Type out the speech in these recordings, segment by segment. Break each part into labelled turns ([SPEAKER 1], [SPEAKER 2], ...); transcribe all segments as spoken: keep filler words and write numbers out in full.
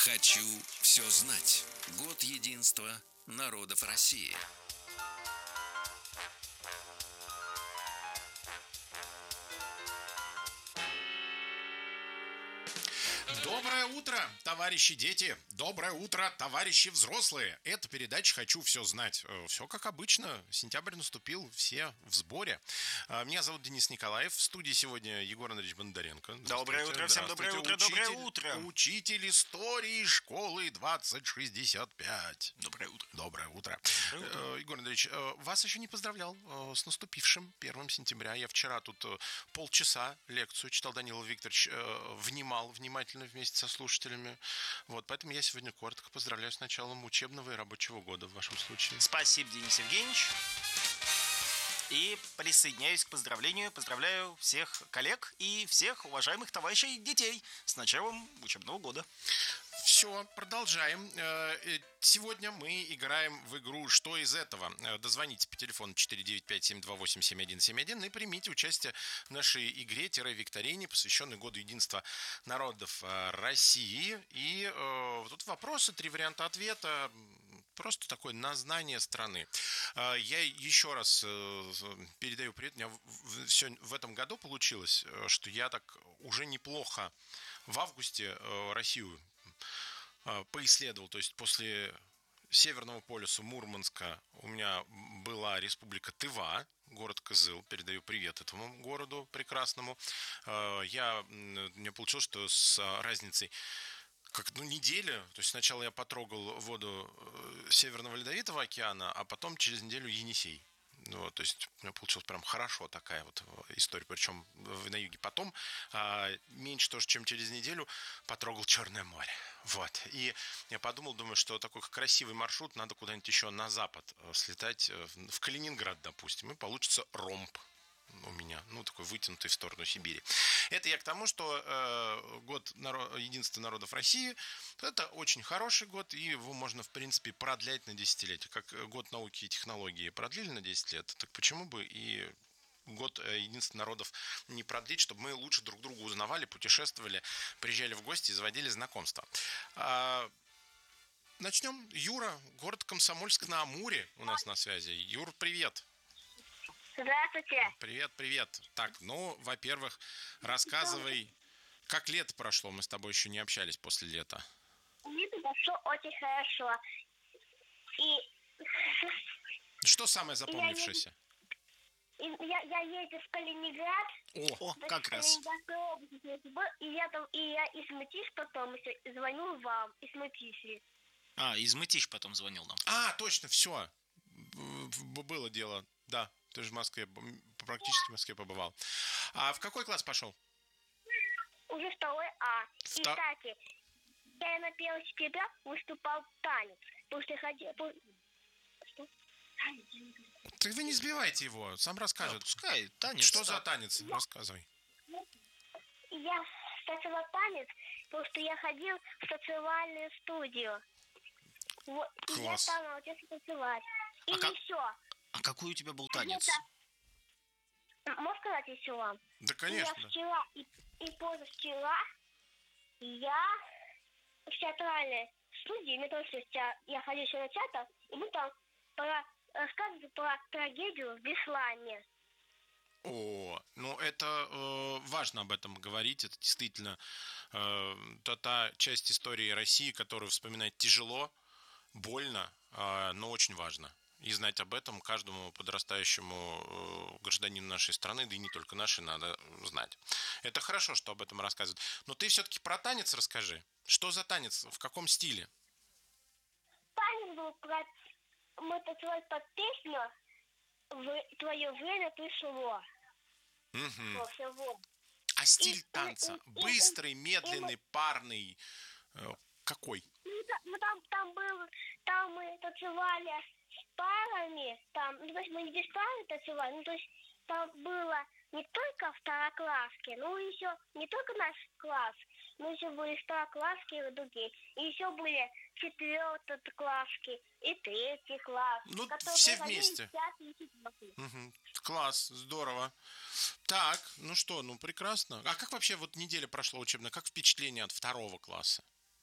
[SPEAKER 1] Хочу все знать. Год единства народов России.
[SPEAKER 2] Доброе утро, товарищи дети! Доброе утро, товарищи взрослые! Это передача «Хочу все знать». Все как обычно. Сентябрь наступил, все в сборе. Меня зовут Денис Николаев. В студии сегодня Егор Андреевич Бондаренко.
[SPEAKER 3] Доброе утро, всем доброе утро,
[SPEAKER 2] учитель,
[SPEAKER 3] доброе утро.
[SPEAKER 2] Учитель истории школы двадцать шестьдесят пять.
[SPEAKER 3] Доброе утро.
[SPEAKER 2] Доброе утро.
[SPEAKER 3] Доброе утро.
[SPEAKER 2] Э, Егор Андреевич, э, вас еще не поздравлял э, с наступившим первым сентября. Я вчера тут э, полчаса лекцию читал, Данила Викторович э, внимал внимательно вместе со слушателями. Вот, поэтому я сегодня коротко поздравляю с началом учебного и рабочего года в вашем случае.
[SPEAKER 3] Спасибо, Денис Евгеньевич. И присоединяюсь к поздравлению. Поздравляю всех коллег и всех уважаемых товарищей детей с началом учебного года.
[SPEAKER 2] Все, продолжаем. Сегодня мы играем в игру «Что из этого?». Дозвоните по телефону четыре девять пять семь два восемь семь один семь один и примите участие в нашей игре-викторине, посвященной Году единства народов России. И э, тут вопросы, три варианта ответа. Просто такое на знание страны. Я еще раз передаю привет. У меня все в этом году получилось, что я так уже неплохо в августе Россию поисследовал. То есть после Северного полюса Мурманска у меня была республика Тыва, город Кызыл. Передаю привет этому городу прекрасному. Я, у меня получилось, что с разницей как ну, неделя, то есть сначала я потрогал воду Северного Ледовитого океана, а потом через неделю Енисей. Ну, то есть у меня получилась прям хорошо такая вот история, причем на юге. Потом а, меньше тоже, чем через неделю, потрогал Черное море. Вот. И я подумал, думаю, что такой красивый маршрут, надо куда-нибудь еще на запад слетать, в Калининград, допустим, и получится ромб у меня, ну, такой вытянутый в сторону Сибири. Это я к тому, что э, год народ, единства народов России – это очень хороший год, и его можно, в принципе, продлять на десятилетие. Как год науки и технологии продлили на десять лет, так почему бы и год единства народов не продлить, чтобы мы лучше друг друга узнавали, путешествовали, приезжали в гости и заводили знакомства. А, начнем. Юра, город Комсомольск-на-Амуре у нас на связи. Юр, привет.
[SPEAKER 4] Здравствуйте.
[SPEAKER 2] Привет, привет. Так, ну, во-первых, рассказывай, как лето прошло, мы с тобой еще не общались после лета.
[SPEAKER 4] Лето прошло очень хорошо. И
[SPEAKER 2] что самое запомнившееся?
[SPEAKER 4] Я, я, я ездил в Калининград.
[SPEAKER 3] О, О как раз.
[SPEAKER 4] И я там, и я из Мытищ потом еще звонил вам, из Мытищи.
[SPEAKER 3] А, из Мытищ потом звонил нам.
[SPEAKER 2] А, точно, все. Было дело, да. Ты же в Москве, практически в Москве побывал. А в какой класс пошел?
[SPEAKER 4] Уже второй А.
[SPEAKER 2] Вто...
[SPEAKER 4] И, кстати, я на первого сентября выступал танец. Потому что я ходил... Что?
[SPEAKER 2] Так вы не сбивайте его, сам расскажет.
[SPEAKER 3] Да, пускай, танец.
[SPEAKER 2] Что
[SPEAKER 3] так.
[SPEAKER 2] за танец? Я... Рассказывай.
[SPEAKER 4] Я танцевал танец, потому что я ходил в танцевальную студию. Вот. И я там научился танцевать. И
[SPEAKER 3] а
[SPEAKER 4] еще...
[SPEAKER 3] Как... А какой у тебя был танец?
[SPEAKER 4] Это... Можно сказать еще вам?
[SPEAKER 2] Да, конечно.
[SPEAKER 4] Я вчера и, и позавчера я в театральной студии, мне тоже я, я ходил еще на театр, и мы там про, рассказывали про трагедию в Беслане.
[SPEAKER 2] О, ну это э, важно об этом говорить. Это действительно э, та, та часть истории России, которую вспоминать тяжело, больно, э, но очень важно. И знать об этом каждому подрастающему гражданину нашей страны, да и не только нашей, надо знать. Это хорошо, что об этом рассказывают. Но ты все-таки про танец расскажи. Что за танец? В каком стиле?
[SPEAKER 4] Танец был про... Мы танцевали под песню «В твое время пришло».
[SPEAKER 2] Угу.
[SPEAKER 4] Всего.
[SPEAKER 2] А стиль
[SPEAKER 4] и,
[SPEAKER 2] танца?
[SPEAKER 4] И, и,
[SPEAKER 2] Быстрый,
[SPEAKER 4] и,
[SPEAKER 2] медленный,
[SPEAKER 4] и,
[SPEAKER 2] парный? Какой?
[SPEAKER 4] Ну, там, там, был, там мы танцевали с парами, там, ну, то есть мы не без пары танцевали, ну, то есть там было не только второкласски, но еще не только наш класс, но еще были второкласски и другие, и еще были четвертокласски и третий класс.
[SPEAKER 2] Ну, все вместе. Угу. Класс, здорово. Так, ну что, ну прекрасно. А как вообще вот неделя прошла учебная? Как впечатление от второго класса?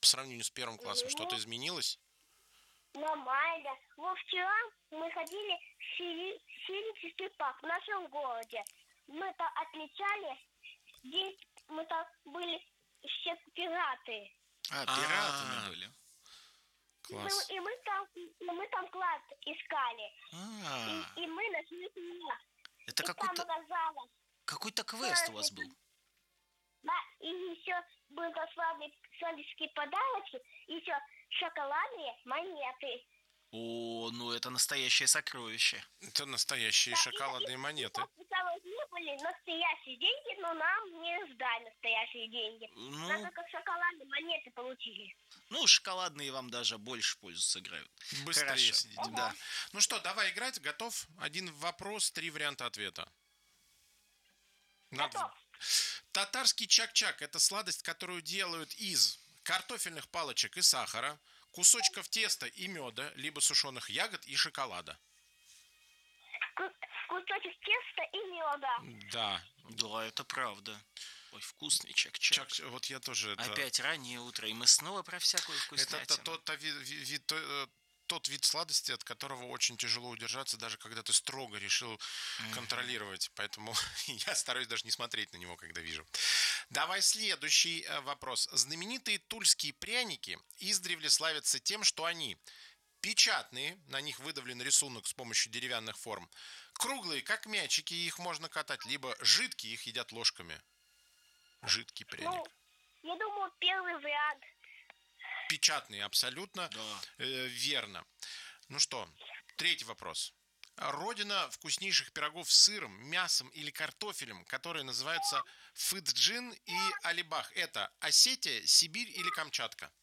[SPEAKER 2] по сравнению с первым классом? Что-то изменилось?
[SPEAKER 4] Нормально. Вот вчера мы ходили в Сири- Сирийский парк в нашем городе. Мы там отмечали, здесь мы там были все пираты.
[SPEAKER 3] А,
[SPEAKER 2] А.
[SPEAKER 3] пиратами были.
[SPEAKER 2] Класс.
[SPEAKER 4] Мы- и мы там, и мы там клад искали.
[SPEAKER 3] А,
[SPEAKER 4] И, и мы нашли клад.
[SPEAKER 3] это
[SPEAKER 4] И там
[SPEAKER 3] какой-то
[SPEAKER 4] оказалось.
[SPEAKER 3] какой-то квест у вас был.
[SPEAKER 4] Да, и еще был славный сладкий подарочек, и еще шоколадные монеты.
[SPEAKER 3] О, ну это настоящее сокровище.
[SPEAKER 2] Это настоящие шоколадные монеты.
[SPEAKER 4] Как не были настоящие деньги, но нам не сдали настоящие деньги.
[SPEAKER 3] Ну,
[SPEAKER 4] Нам только шоколадные монеты получили.
[SPEAKER 3] ну, шоколадные вам даже больше пользу сыграют.
[SPEAKER 2] Быстрее
[SPEAKER 3] Хорошо.
[SPEAKER 2] сидите.
[SPEAKER 3] Да.
[SPEAKER 2] Ну что, давай играть. Готов? Один вопрос, три варианта ответа. Надо-
[SPEAKER 4] Готов.
[SPEAKER 2] Татарский чак-чак – это сладость, которую делают из картофельных палочек и сахара, кусочков теста и меда, либо сушеных ягод и шоколада.
[SPEAKER 4] Ку- Кусочек теста и меда.
[SPEAKER 2] Да.
[SPEAKER 3] Да, это правда. Ой, вкусный чак-чак.
[SPEAKER 2] Чак, вот я тоже это...
[SPEAKER 3] Опять раннее утро, и мы снова про всякую
[SPEAKER 2] Это,
[SPEAKER 3] вкуснятину.
[SPEAKER 2] это тот, та ви- ви- ви- то- э, тот вид сладости, от которого очень тяжело удержаться, даже когда ты строго решил контролировать. Поэтому я стараюсь даже не смотреть на него, когда вижу. Давай следующий э, вопрос. Знаменитые тульские пряники издревле славятся тем, что они печатные, на них выдавлен рисунок с помощью деревянных форм, круглые, как мячики, их можно катать, либо жидкие, их едят ложками. Жидкий пряник.
[SPEAKER 4] Ну, я думаю, первый вариант.
[SPEAKER 2] Печатные, абсолютно
[SPEAKER 3] Да.
[SPEAKER 2] э, верно. Ну что, третий вопрос. Родина вкуснейших пирогов с сыром, мясом или картофелем, которые называются Фыджин и Алибах. Это Осетия, Сибирь или Камчатка?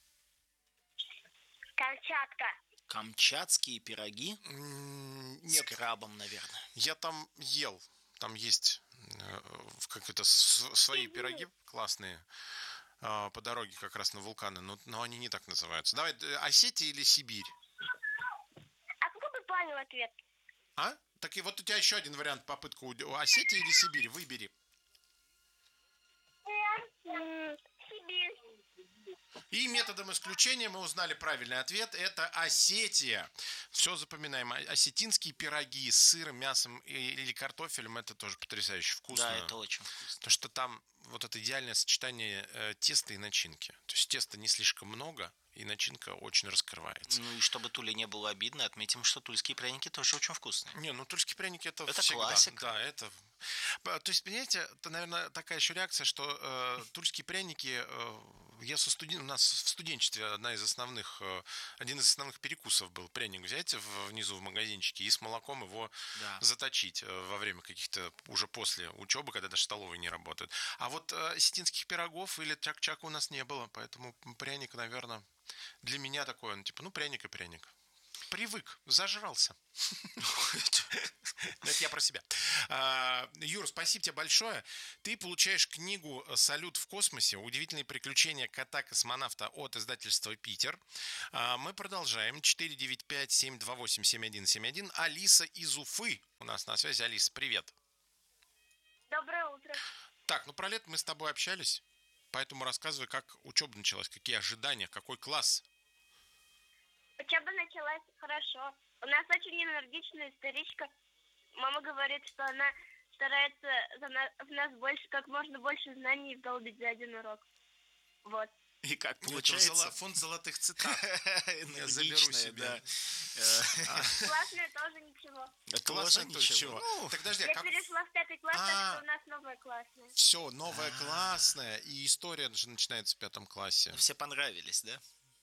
[SPEAKER 4] Камчатка.
[SPEAKER 3] Камчатские пироги
[SPEAKER 2] М,
[SPEAKER 3] с
[SPEAKER 2] Нет,
[SPEAKER 3] крабом, наверное.
[SPEAKER 2] я там ел. Там есть э, как это с- свои пироги классные э, по дороге как раз на вулканы, но, но они не так называются. Давай, э, Осетия или Сибирь?
[SPEAKER 4] А какой бы правильный ответ?
[SPEAKER 2] А? Так и вот у тебя еще один вариант, попытка у Осетия или Сибирь, выбери.
[SPEAKER 4] М, Сибирь.
[SPEAKER 2] И методом исключения мы узнали правильный ответ. Это Осетия. Все запоминаем. О- Осетинские пироги с сыром, мясом и- или картофелем – это тоже потрясающе вкусно.
[SPEAKER 3] Да, это очень вкусно.
[SPEAKER 2] Потому что там вот это идеальное сочетание э, теста и начинки. То есть теста не слишком много, и начинка очень раскрывается.
[SPEAKER 3] Ну и чтобы Туле не было обидно, отметим, что тульские пряники тоже очень вкусные.
[SPEAKER 2] Не, ну тульские пряники это,
[SPEAKER 3] Это
[SPEAKER 2] всегда.
[SPEAKER 3] классика.
[SPEAKER 2] Да, это. П- То есть, понимаете, это, наверное, такая еще реакция, что э, тульские пряники. Э, я со студен... У нас в студенчестве одна из основных, э, один из основных перекусов был пряник взять в- внизу в магазинчике и с молоком его
[SPEAKER 3] Да.
[SPEAKER 2] заточить э, во время каких-то уже после учебы, когда даже столовые не работают. А вот э, осетинских пирогов или чак-чака у нас не было, поэтому пряник, наверное, для меня такой, он типа, ну пряник и пряник. Привык, зажрался. Это я про себя. А, Юр, спасибо тебе большое. Ты получаешь книгу «Салют в космосе. Удивительные приключения кота-космонавта» от издательства «Питер». А, Мы продолжаем. четыре девять пять семь два восемь семь один семь один. Алиса из Уфы у нас на связи. Алиса, привет.
[SPEAKER 4] Доброе утро.
[SPEAKER 2] Так, ну про лето мы с тобой общались, поэтому рассказывай, как учеба началась, какие ожидания, какой класс.
[SPEAKER 4] Учеба началась хорошо. У нас очень энергичная историчка. Мама говорит, что она старается за на- в нас больше, как можно больше знаний вдолбить за один урок. Вот.
[SPEAKER 3] И как
[SPEAKER 2] Это
[SPEAKER 3] получается?
[SPEAKER 2] золо- фонд золотых цитат.
[SPEAKER 3] Энергичная,
[SPEAKER 2] заберу себе.
[SPEAKER 3] да. Э,
[SPEAKER 4] Классное тоже ничего.
[SPEAKER 2] Классно,
[SPEAKER 3] Тоже
[SPEAKER 2] то есть
[SPEAKER 3] ничего.
[SPEAKER 2] чего?
[SPEAKER 3] Ну,
[SPEAKER 2] Так подожди,
[SPEAKER 4] Я перешла в пятый класс,
[SPEAKER 2] А.
[SPEAKER 4] так что у нас новая классная.
[SPEAKER 2] все, новая классная, и история же начинается в пятом классе.
[SPEAKER 3] все понравились, да?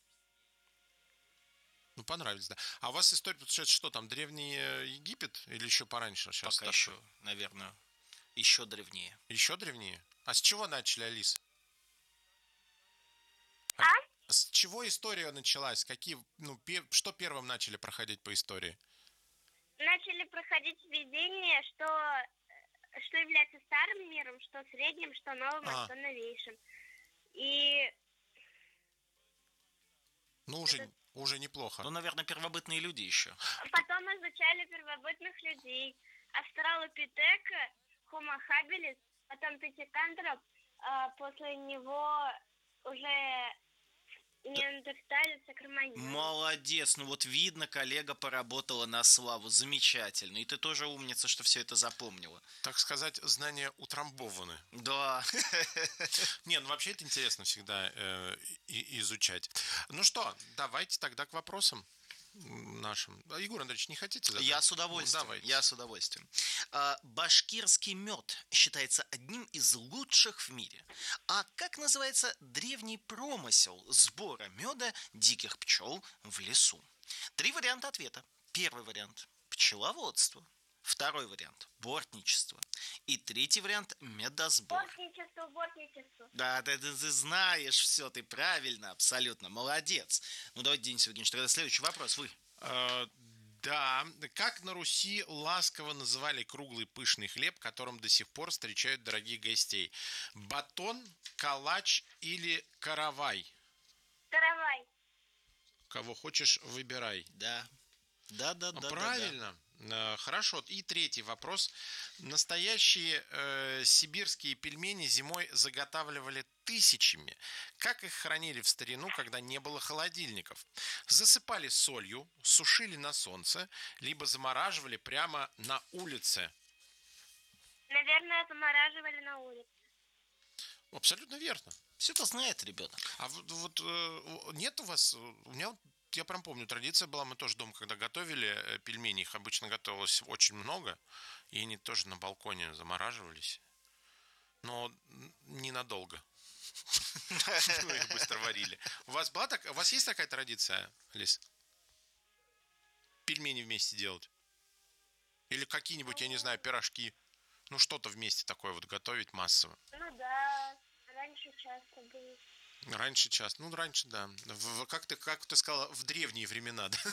[SPEAKER 2] Ну, понравилось, да. А у вас история, получается, что там, Древний э, Египет или еще пораньше? Сейчас
[SPEAKER 3] Пока еще, наверное, еще древнее.
[SPEAKER 2] Еще древнее? А с чего начали, Алис?
[SPEAKER 4] А?
[SPEAKER 2] С чего история началась? Какие, ну, пе- что первым начали проходить по истории?
[SPEAKER 4] Начали проходить введение, что, э, что является старым миром, что средним, что новым,
[SPEAKER 2] А.
[SPEAKER 4] а что новейшим. И
[SPEAKER 2] Ну, уже, уже неплохо.
[SPEAKER 3] Ну, наверное, первобытные люди еще.
[SPEAKER 4] потом изучали первобытных людей. Австралопитека, Homo habilis, потом Пятикантроп, а после него уже неандерталец, кроманьон.
[SPEAKER 3] Молодец, ну вот видно, коллега поработала на славу, замечательно. И ты тоже умница, что все это запомнила.
[SPEAKER 2] Так сказать, знания утрамбованы.
[SPEAKER 3] Да.
[SPEAKER 2] Не, ну вообще это интересно всегда э, и- изучать. Ну что, давайте тогда к вопросам нашим. А, Егор Андреевич, не хотите задать?
[SPEAKER 3] Я с удовольствием.
[SPEAKER 2] Ну, давайте.
[SPEAKER 3] Я с удовольствием. А, башкирский мед считается одним из лучших в мире. А как называется древний промысел сбора меда диких пчел в лесу? Три варианта ответа. Первый вариант – пчеловодство. Второй вариант – бортничество. И третий вариант – медосбор.
[SPEAKER 4] Бортничество, бортничество.
[SPEAKER 3] Да, ты, ты, ты знаешь все, ты правильно, абсолютно, молодец. Ну, давайте, Денис Евгеньевич, тогда следующий вопрос, вы.
[SPEAKER 2] Э, да, как на Руси ласково называли круглый пышный хлеб, которым до сих пор встречают дорогих гостей? Батон, калач или каравай?
[SPEAKER 4] Каравай.
[SPEAKER 2] Кого хочешь, выбирай.
[SPEAKER 3] Да, да, да, да.
[SPEAKER 2] Правильно.
[SPEAKER 3] Да, да.
[SPEAKER 2] Э, Хорошо. И третий вопрос. Настоящие э, сибирские пельмени зимой заготавливали тысячами. Как их хранили в старину, когда не было холодильников? Засыпали солью, сушили на солнце, либо замораживали прямо на улице.
[SPEAKER 4] Наверное, замораживали на улице.
[SPEAKER 2] Абсолютно верно.
[SPEAKER 3] Все это знает ребенок.
[SPEAKER 2] А вот, вот э, нет у вас, у меня вот, я прям помню, традиция была, мы тоже дома, когда готовили э, пельмени, их обычно готовилось очень много, и они тоже на балконе замораживались, но н- ненадолго. Мы их быстро варили. У вас была так, у вас есть такая традиция, Лиз? Пельмени вместе делать? Или какие-нибудь, я не знаю, пирожки? Ну, что-то вместе такое вот готовить массово.
[SPEAKER 4] Ну да, раньше часто было.
[SPEAKER 2] Раньше часто. Ну, раньше, да. В- как, ты, как ты сказала, в древние времена, да?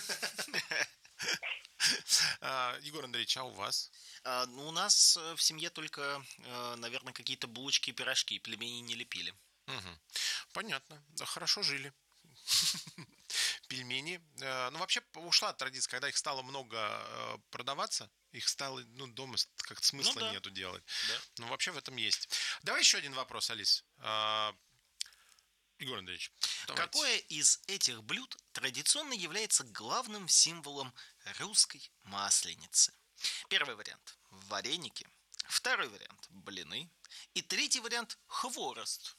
[SPEAKER 2] А, Егор Андреевич, а у вас?
[SPEAKER 3] А, ну, у нас э, в семье только, э, наверное, какие-то булочки и пирожки, пельмени не лепили.
[SPEAKER 2] Мгм. Понятно. Да, хорошо жили. Пельмени. Э, Ну, вообще ушла традиция, когда их стало много э, продаваться, их стало, ну, дома с- как-то смысла
[SPEAKER 3] да.
[SPEAKER 2] нету делать.
[SPEAKER 3] Да.
[SPEAKER 2] Ну, вообще в этом есть. Давай еще один вопрос, Алис. А, Егор Андреевич, давайте.
[SPEAKER 3] Какое из этих блюд традиционно является главным символом русской масленицы? Первый вариант – вареники. Второй вариант – блины. И третий вариант – хворост.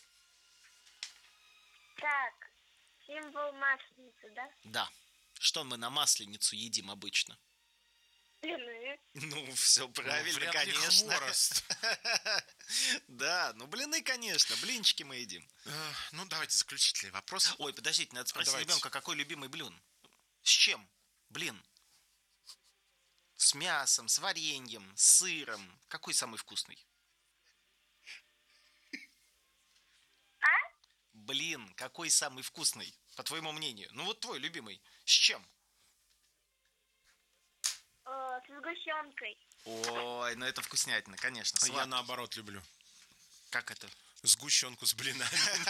[SPEAKER 4] Так, символ масленицы, да?
[SPEAKER 3] Да. Что мы на масленицу едим обычно?
[SPEAKER 4] Блины.
[SPEAKER 3] Ну, все
[SPEAKER 2] Ну,
[SPEAKER 3] правильно,
[SPEAKER 2] вряд ли
[SPEAKER 3] конечно.
[SPEAKER 2] хворост.
[SPEAKER 3] Да, ну блины, конечно, блинчики мы едим.
[SPEAKER 2] Э, Ну, давайте заключительный вопрос.
[SPEAKER 3] Ой, подождите, надо спросить
[SPEAKER 2] Давайте.
[SPEAKER 3] ребенка, какой любимый блин? С чем? Блин. С мясом, с вареньем, с сыром. Какой самый вкусный?
[SPEAKER 4] А?
[SPEAKER 3] Блин, какой самый вкусный, по твоему мнению? Ну вот твой любимый. С чем?
[SPEAKER 4] Э, с сгущенкой.
[SPEAKER 3] Ой, ну это вкуснятина, конечно.
[SPEAKER 2] Я
[SPEAKER 3] Сладкий.
[SPEAKER 2] наоборот люблю.
[SPEAKER 3] Как это?
[SPEAKER 2] Сгущенку с блинами.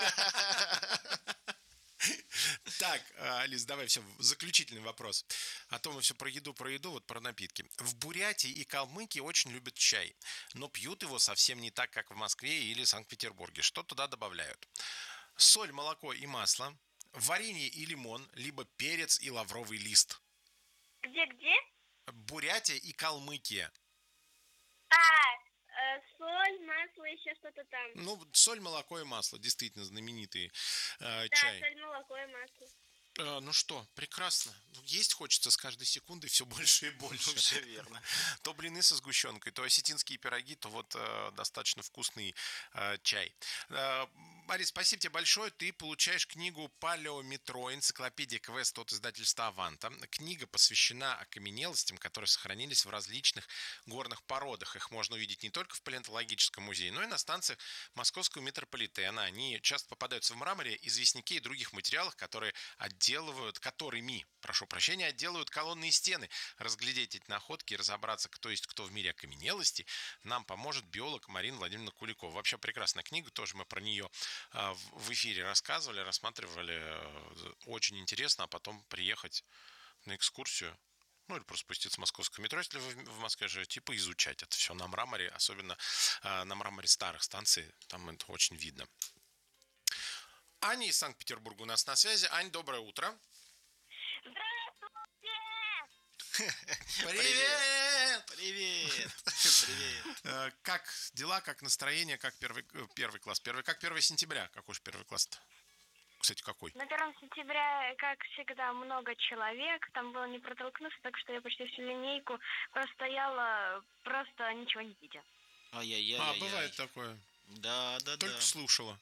[SPEAKER 2] Так, э, Алис, давай все, заключительный вопрос. А то мы все про еду, про еду, вот про напитки. В Бурятии и Калмыкии очень любят чай, но пьют его совсем не так, как в Москве или Санкт-Петербурге. Что туда добавляют? Соль, молоко и масло, варенье и лимон, либо перец и лавровый лист.
[SPEAKER 4] Где-где?
[SPEAKER 2] Бурятия и Калмыкия.
[SPEAKER 4] А, э, соль, масло, еще что-то там.
[SPEAKER 2] Ну, соль, молоко и масло, действительно знаменитый э,
[SPEAKER 4] Да,
[SPEAKER 2] чай.
[SPEAKER 4] соль, молоко и масло.
[SPEAKER 2] Э, ну что, прекрасно. Ну, есть хочется с каждой секундой все больше и больше.
[SPEAKER 3] Ну, все верно.
[SPEAKER 2] То блины со сгущенкой, то осетинские пироги, то вот э, достаточно вкусный э, чай. Э, Борис, спасибо тебе большое. Ты получаешь книгу «Палеометро. Энциклопедия квест» от издательства «Аванта». Книга посвящена окаменелостям, которые сохранились в различных горных породах. Их можно увидеть не только в палеонтологическом музее, но и на станциях московского метрополитена. Они часто попадаются в мраморе, известняке и других материалах, которые отделывают, которыми, прошу прощения, отделывают колонны и стены. Разглядеть эти находки и разобраться, кто есть кто в мире окаменелости, нам поможет биолог Марина Владимировна Куликова. Вообще прекрасная книга, тоже мы про нее а, в эфире рассказывали, рассматривали. Очень интересно, а потом приехать на экскурсию, ну или просто спуститься в московское метро, если вы в Москве живете, типа изучать это все на мраморе, особенно а, на мраморе старых станций, там это очень видно. Аня из Санкт-Петербурга у нас на связи. Ань, доброе утро.
[SPEAKER 4] Здравствуйте!
[SPEAKER 2] Привет!
[SPEAKER 3] Привет! Привет!
[SPEAKER 2] Э, Как дела, как настроение, как первый, э, первый класс? Первый, как первое сентября? Какой же первый класс-то? Кстати, какой?
[SPEAKER 4] На первом сентября, как всегда, много человек. Там было не протолкнуться, так что я почти всю линейку простояла, просто ничего не видя.
[SPEAKER 3] Ай-яй-яй.
[SPEAKER 2] А, бывает такое.
[SPEAKER 3] Да, да,
[SPEAKER 2] Только
[SPEAKER 3] да.
[SPEAKER 2] слушала.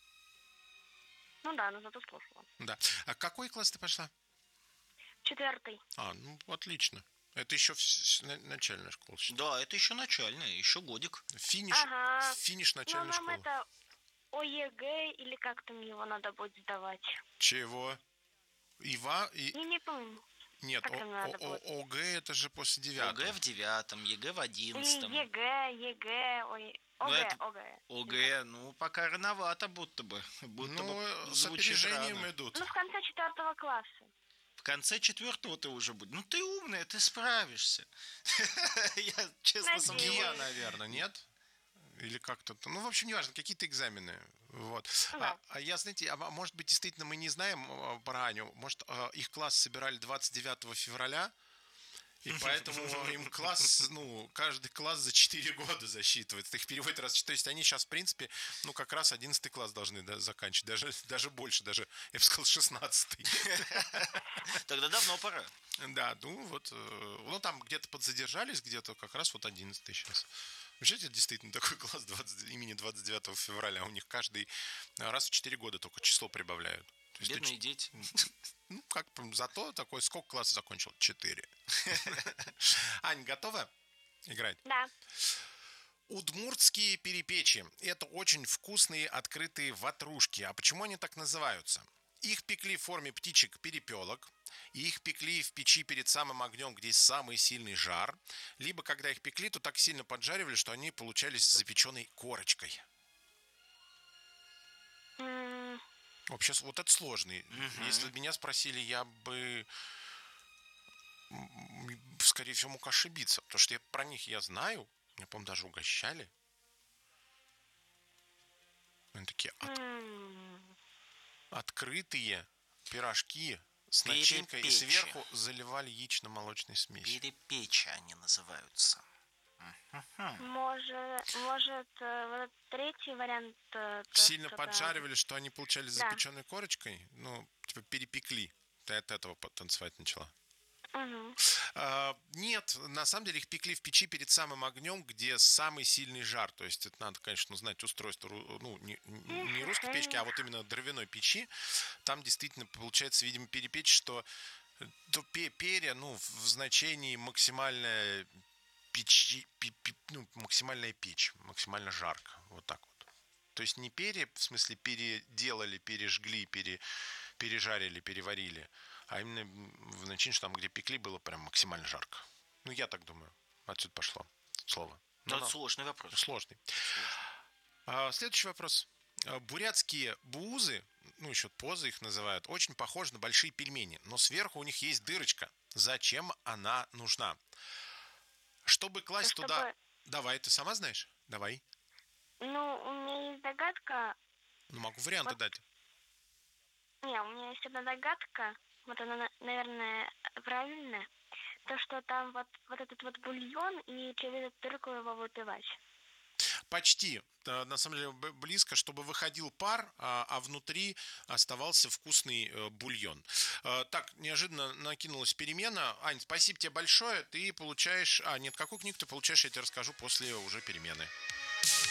[SPEAKER 4] Ну да, но зато слушала.
[SPEAKER 2] Да. А какой класс ты пошла?
[SPEAKER 4] Четвертый.
[SPEAKER 2] А, ну, отлично. Это еще в с- на- начальная школа. считай.
[SPEAKER 3] Да, это еще начальная, еще годик.
[SPEAKER 2] Финиш,
[SPEAKER 4] Ага.
[SPEAKER 2] финиш
[SPEAKER 4] Но
[SPEAKER 2] начальной
[SPEAKER 4] нам
[SPEAKER 2] школы.
[SPEAKER 4] это ОЕГЭ или как там его надо будет сдавать.
[SPEAKER 2] Чего? Ива и...
[SPEAKER 4] Я не помню.
[SPEAKER 2] Нет,
[SPEAKER 4] как
[SPEAKER 2] О-
[SPEAKER 4] там надо
[SPEAKER 2] О-
[SPEAKER 4] будет?
[SPEAKER 2] О- ОГЭ это же после девятого.
[SPEAKER 3] ОГЭ в девятом, ЕГЭ в
[SPEAKER 4] Или
[SPEAKER 3] одиннадцатом.
[SPEAKER 4] ЕГЭ, ЕГЭ, ой,
[SPEAKER 3] Ну,
[SPEAKER 4] ОГЭ,
[SPEAKER 3] это-
[SPEAKER 4] ОГЭ.
[SPEAKER 3] ОГЭ, ну, пока рановато будто бы. Будто
[SPEAKER 2] Ну,
[SPEAKER 3] бы
[SPEAKER 2] с
[SPEAKER 3] звучит
[SPEAKER 2] опережением
[SPEAKER 3] рано.
[SPEAKER 2] идут.
[SPEAKER 4] Ну, в конце четвертого класса.
[SPEAKER 3] В конце четвертого ты уже будешь. Ну, ты умная, ты справишься. Я честно
[SPEAKER 4] Надеюсь.
[SPEAKER 2] ГИА,
[SPEAKER 3] сомневаюсь.
[SPEAKER 2] наверное, нет? Или как-то... Ну, в общем, неважно, какие-то экзамены. Вот.
[SPEAKER 4] Да.
[SPEAKER 2] А, а я, знаете, а м- может быть, действительно, мы не знаем э, про Аню. Может, э, их класс собирали двадцать девятого февраля, и поэтому им класс, ну, каждый класс за четыре года засчитывается. Их переводят раз в четыре. То есть они сейчас, в принципе, ну, как раз одиннадцатый класс должны да, заканчивать. Даже, даже больше, даже, я бы сказал, шестнадцатый.
[SPEAKER 3] Тогда давно пора.
[SPEAKER 2] Да, ну вот, э, ну там где-то подзадержались, где-то как раз вот одиннадцатый сейчас. Вообще, это действительно такой класс двадцать, имени двадцать девятого февраля. У них каждый раз в четыре года только число прибавляют. То есть
[SPEAKER 3] Бедные
[SPEAKER 2] ты
[SPEAKER 3] дети.
[SPEAKER 2] ч- ну, как прям зато такой, сколько классов закончил? Четыре. Ань, готова играть?
[SPEAKER 4] Да.
[SPEAKER 2] Удмуртские перепечи – это очень вкусные открытые ватрушки. А почему они так называются? Их пекли в форме птичек-перепелок, и их пекли в печи перед самым огнем, где есть самый сильный жар, либо когда их пекли, то так сильно поджаривали, что они получались с запеченной корочкой.
[SPEAKER 4] М,
[SPEAKER 2] Вообще, с- вот это сложный. Если бы меня спросили, я бы, м, скорее всего, мог ошибиться, потому что я, про них я знаю, меня, по-моему, даже угощали. Они такие от-
[SPEAKER 4] м.
[SPEAKER 2] открытые пирожки с начинкой, и
[SPEAKER 3] Перепечи.
[SPEAKER 2] сверху заливали яично-молочной смесью.
[SPEAKER 3] Перепечи они называются.
[SPEAKER 4] Может, может, э, вот этот третий вариант... э, то,
[SPEAKER 2] Сильно
[SPEAKER 4] что-то-
[SPEAKER 2] поджаривали, что они получались
[SPEAKER 4] Да.
[SPEAKER 2] запеченной корочкой, ну, типа перепекли. Ты от этого танцевать начала.
[SPEAKER 4] Мгм.
[SPEAKER 2] А, нет, на самом деле их пекли в печи перед самым огнем, где самый сильный жар. То есть это надо, конечно, знать устройство, ру- ну, не, не русской печки, а вот именно дровяной печи. Там действительно получается, видимо, перепечь, что то пе- перья, ну, в значении максимальная печи, пи- пи- ну, максимальная печь, максимально жарко. Вот так вот. То есть не перья, в смысле переделали, пережгли, пере, пережарили, переварили, а именно в значении, что там, где пекли, было прям максимально жарко. Ну, я так думаю. Отсюда пошло слово.
[SPEAKER 3] Но
[SPEAKER 2] Ну,
[SPEAKER 3] это сложный вопрос.
[SPEAKER 2] сложный. А, следующий вопрос. А, Бурятские буузы, ну, еще позы их называют, очень похожи на большие пельмени, но сверху у них есть дырочка. Зачем она нужна? Чтобы класть
[SPEAKER 4] Чтобы-
[SPEAKER 2] туда... Давай, ты сама знаешь? Давай.
[SPEAKER 4] Ну, у меня есть догадка.
[SPEAKER 2] Ну, могу варианты
[SPEAKER 4] Вот.
[SPEAKER 2] дать.
[SPEAKER 4] Не, у меня есть одна догадка. Вот она, на- наверное, правильная. То, что там вот, вот этот вот бульон, и через эту дырку его выпивать.
[SPEAKER 2] Почти. Э, На самом деле б- близко, чтобы выходил пар, а, а внутри оставался вкусный э, бульон. Э, Так, неожиданно накинулась перемена. Ань, спасибо тебе большое. Ты получаешь... А, нет, какую книгу ты получаешь, я тебе расскажу после уже перемены.